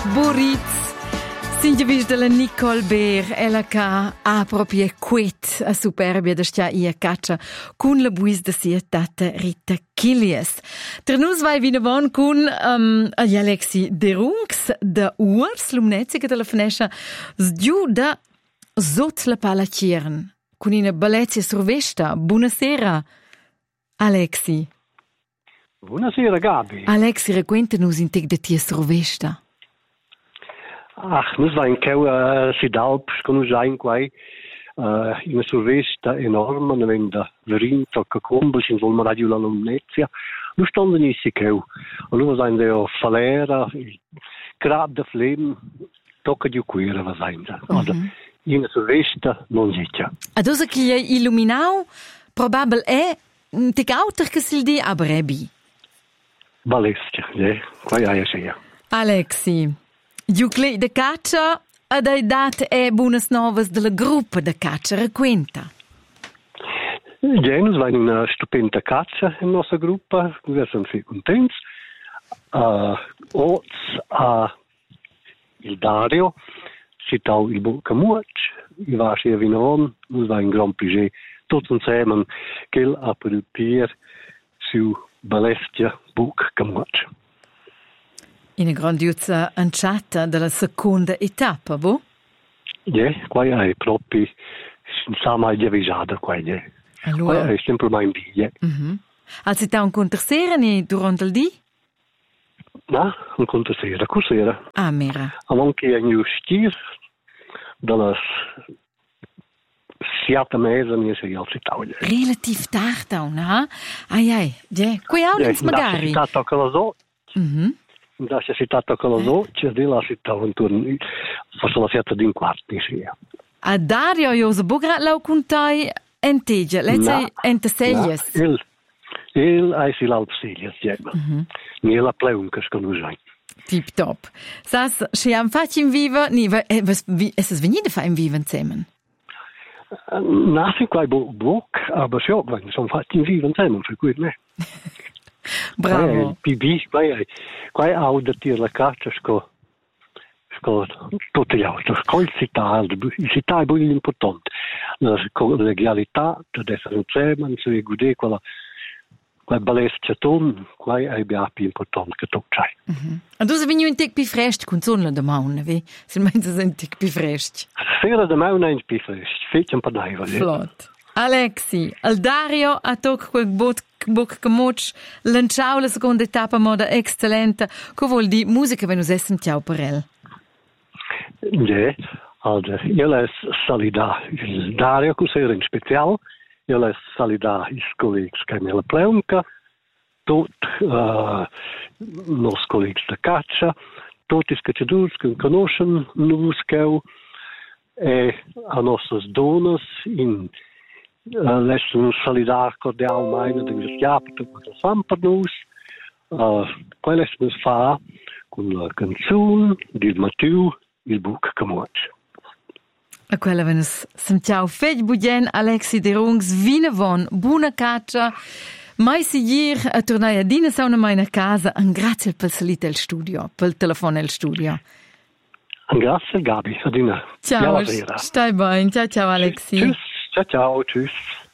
Boritz. Sinja vis della Nicole Beer, ella che ha proprio quet a superbia da stia ia caccia con la buis da sia tata Rita Kilies. Tra nus vai vinavon con agli Alexi Derungs da Urs, l'umnezzi che telefonescha sgiu da sot la palaciern, con una bellezia survesta. Buonasera, Alexi. Buonasera, Gabi. Alexi, racconta-nos in tec da tia survesta. Ach, nus vain cheu sidalps con usain quai una survesta enorme, ne venda verin tocca combel sin vol radio la lumnezia. Nu stond ni si cheu. Und nu vain deo falera, grab de flem, tocca di quera va sein. Also in survesta non sitja. Adosa che gli illuminau probabel è te cauter che sil di abrebi. Balestia, quai aia sia. Alexi, Giucle de caccia ad hai dat buonas novas della gruppa de caccia, racconta. Genus vain una stupenda caccia in nostra gruppa, wir sind viel contents. Il Dario, citau il Bucamuc, i va sia vinon, nus vain grand piger, tot insieme, quel a produpir su Balestia Bucamuc. Una grandiosa anciata della seconda etapa, vo? Quai è proprio senza mai avvisata, quai è sempre mai in via. Alzi ta un contersera durante il dì? No, un contersera, cos'era? Ah, mera. Avon che in justir dalla siata mesa mi sei al citaulia. Relativ tarda, no? Ai, quei audins magari. Da città con la so. Da città con la so, c'è di la città intorno, forse la siata di un quarto, sì. A Dario io bogra lau contai entegia, lei sei entesellas. Il è si l'alpsellas, ni la pleunca con usai. Tip top. Sas, se am facci in viva, es venite fa in viva insieme. Nach quai block, aber schon, wenn so fatti in viva insieme, für gut, ne? Bravo. Quai audatir la caccia sco tutti gli altri. Col città è molto importante. La collegialità, ad essere insieme, se guide quella bellezza ton, quai è più importante che tu c'hai. E tu sei venuto un tic più fresco con sonno da mauna, vi? Se mentre sei un tic più fresco. Sera da mauna è più fresco, fece un po' d'aiva. Flott. Alexi, al Dario a toc quel boc camoc lanciau la seconda etapa moda eccellente. Co vuol di musica wenn us essen ciao per el? Also, io les salida il Dario cos'era in special, io les salida is colleagues che nella pleunca, tot nos colleagues da caccia, tutti scacciadurs che conoscono nus cheu e a nostras donas in lesson solidar cordial meine de gestiapto con la sampa nus quai lesson fa con la canzun di Matiu il buc camoc. A quella venus ciao fej budien Alexi Derungs vinavon buona caccia mai sigir a tornare a dina sauna mai na casa an grazie pel salite al studio pel telefono al studio. Grazie Gabi, adina. Ciao, stai bene, ciao Alexi. Tschüss, ciao, tschüss.